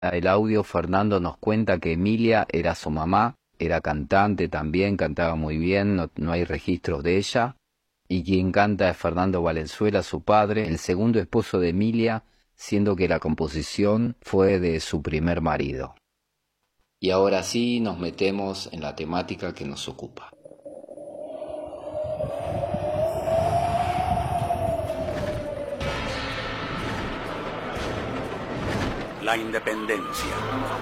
el audio Fernando nos cuenta que Emilia era su mamá, era cantante también, cantaba muy bien, no hay registros de ella. Y quien canta es Fernando Valenzuela, su padre, el segundo esposo de Emilia, siendo que la composición fue de su primer marido. Y ahora sí nos metemos en la temática que nos ocupa. La independencia.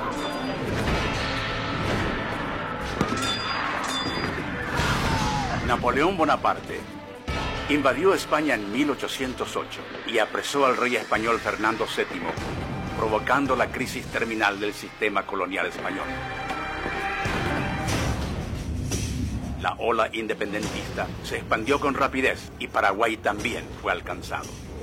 Napoleón Bonaparte invadió España en 1808 y apresó al rey español Fernando VII, provocando la crisis terminal del sistema colonial español. La ola independentista se expandió con rapidez y Paraguay también fue alcanzado.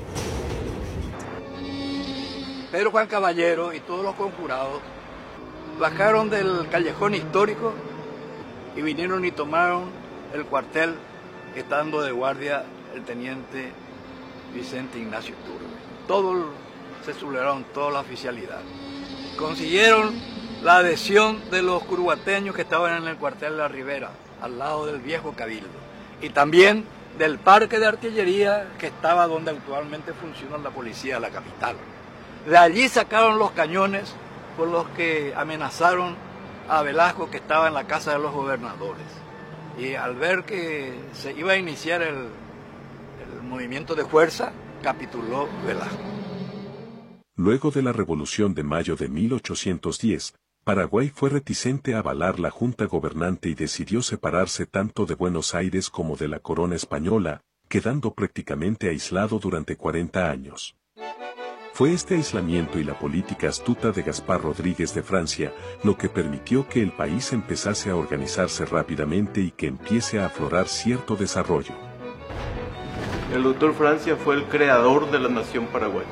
Pedro Juan Caballero y todos los conjurados bajaron del callejón histórico y vinieron y tomaron el cuartel, estando de guardia el teniente Vicente Ignacio Iturbe. Todos se sublevaron, toda la oficialidad. Consiguieron la adhesión de los curuguateños que estaban en el cuartel de la Ribera, al lado del viejo Cabildo, y también del parque de artillería que estaba donde actualmente funciona la policía de la capital. De allí sacaron los cañones con los que amenazaron a Velasco, que estaba en la casa de los gobernadores. Y al ver que se iba a iniciar el movimiento de fuerza, capituló Velasco. Luego de la Revolución de Mayo de 1810, Paraguay fue reticente a avalar la junta gobernante y decidió separarse tanto de Buenos Aires como de la corona española, quedando prácticamente aislado durante 40 años. Fue este aislamiento y la política astuta de Gaspar Rodríguez de Francia lo que permitió que el país empezase a organizarse rápidamente y que empiece a aflorar cierto desarrollo. El doctor Francia fue el creador de la nación paraguaya.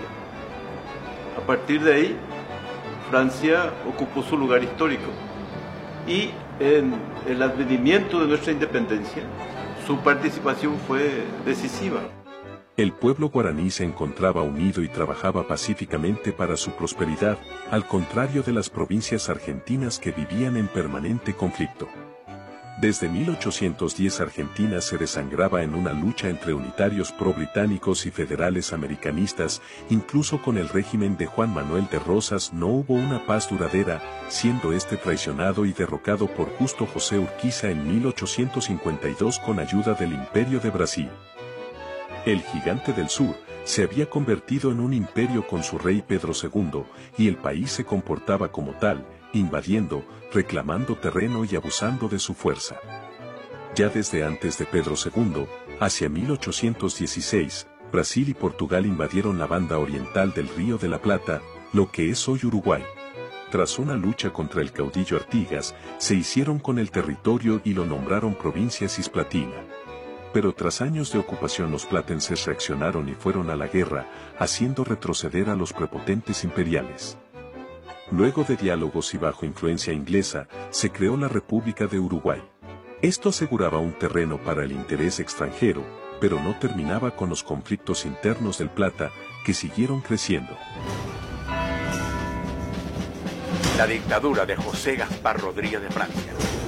A partir de ahí, Francia ocupó su lugar histórico y en el advenimiento de nuestra independencia, su participación fue decisiva. El pueblo guaraní se encontraba unido y trabajaba pacíficamente para su prosperidad, al contrario de las provincias argentinas que vivían en permanente conflicto. Desde 1810 Argentina se desangraba en una lucha entre unitarios pro-británicos y federales americanistas, incluso con el régimen de Juan Manuel de Rosas no hubo una paz duradera, siendo este traicionado y derrocado por Justo José Urquiza en 1852 con ayuda del Imperio de Brasil. El gigante del sur se había convertido en un imperio con su rey Pedro II, y el país se comportaba como tal, invadiendo, reclamando terreno y abusando de su fuerza. Ya desde antes de Pedro II, hacia 1816, Brasil y Portugal invadieron la banda oriental del Río de la Plata, lo que es hoy Uruguay. Tras una lucha contra el caudillo Artigas, se hicieron con el territorio y lo nombraron provincia cisplatina. Pero tras años de ocupación los platenses reaccionaron y fueron a la guerra, haciendo retroceder a los prepotentes imperiales. Luego de diálogos y bajo influencia inglesa, se creó la República de Uruguay. Esto aseguraba un terreno para el interés extranjero, pero no terminaba con los conflictos internos del Plata, que siguieron creciendo. La dictadura de José Gaspar Rodríguez de Francia.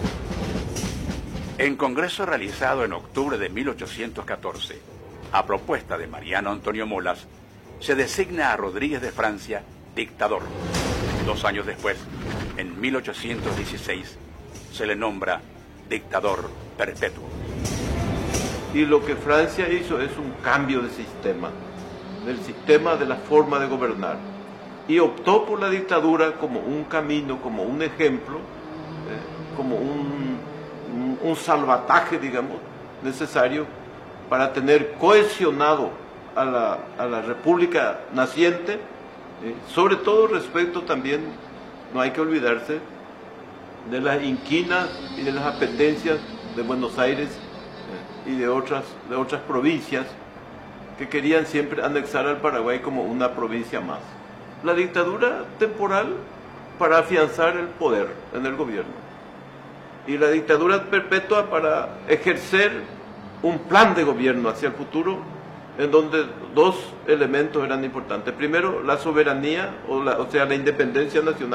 En congreso realizado en octubre de 1814, a propuesta de Mariano Antonio Molas, se designa a Rodríguez de Francia dictador. 2 años después, en 1816, se le nombra dictador perpetuo. Y lo que Francia hizo es un cambio de sistema, del sistema de la forma de gobernar. Y optó por la dictadura como un camino, como un ejemplo, como un salvataje, digamos, necesario para tener cohesionado a la república naciente, sobre todo respecto también, no hay que olvidarse, de las inquinas y de las apetencias de Buenos Aires y de otras provincias que querían siempre anexar al Paraguay como una provincia más. La dictadura temporal para afianzar el poder en el gobierno. Y la dictadura perpetua para ejercer un plan de gobierno hacia el futuro en donde dos elementos eran importantes. Primero, la soberanía, o sea, la independencia nacional.